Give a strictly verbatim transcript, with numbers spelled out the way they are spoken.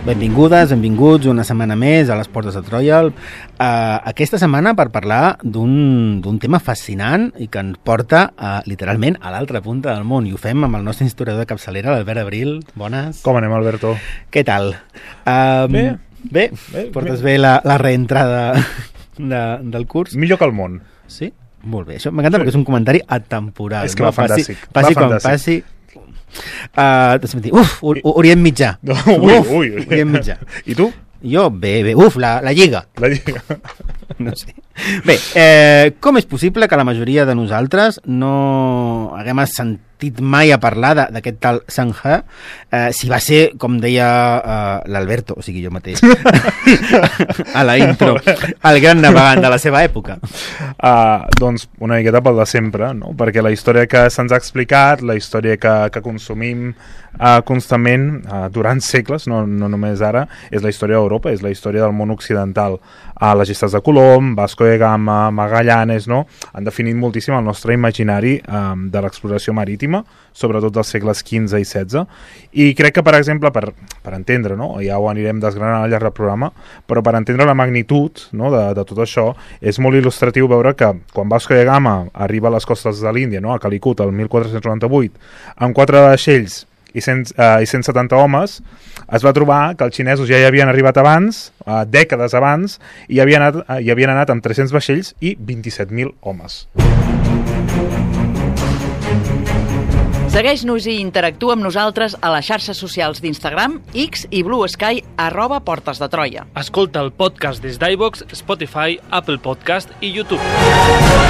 Benvingudes, benvinguts una setmana més a les Portes de Troia. Uh, aquesta setmana per parlar d'un tema fascinant i que ens porta uh, literalment a l'altra punta del món. I ho fem amb el nostre historiador de capçalera, l'Albert Abril. Bones. Com anem, Alberto? Què tal? Um, bé. Bé? bé. Portes bé, bé la, la reentrada de, del curs? Millor que el món. Sí? Molt bé. Això m'encanta sí. perquè és un comentari atemporal. És que va fantàstic. Passi, passi va quan passi. Uh, dir, uf, Orient Mitjà. No, ui, uf, ui. Orient Mitjà. I tu? Jo, bé, bé. Uf, la, la Lliga. La Lliga. No sé. Bé, eh, com és possible que la majoria de nosaltres no haguem sentit mai a parlar d'aquest tal Sangha, eh, si va ser, com deia eh, l'Alberto, o sigui, jo mateix, a la intro, el gran navegant de la seva època? Uh, doncs una miqueta pel de sempre, no? Perquè la història que se'ns ha explicat, la història que, que consumim uh, constantment uh, durant segles, no, no només ara, és la història d'Europa, és la història del món occidental. Uh, les gestes de Colom, Vasco de Gama, Magallanes, no? Han definit moltíssim el nostre imaginari um, de l'exploració marítima, sobretot dels segles quinze i setze, i crec que, per exemple, per, per entendre, no? Ja ho anirem desgranant al llarg del programa, però per entendre la magnitud, no? de, de tot això, és molt il·lustratiu veure que quan Vasco de Gama arriba a les costes de l'Índia, no? A Calicut, el mil quatre-cents noranta-vuit, amb quatre vaixells i cent, uh, i cent setanta homes, es va trobar que els xinesos ja hi havien arribat abans, uh, dècades abans, i hi havien anat, uh, hi havien anat amb tres-cents vaixells i vint-i-set mil homes. Segueix-nos i interactua amb nosaltres a les xarxes socials d'Instagram, X i Blue Sky, arroba Portes de Troia. Escolta el podcast des d'iVoox, Spotify, Apple Podcast i YouTube.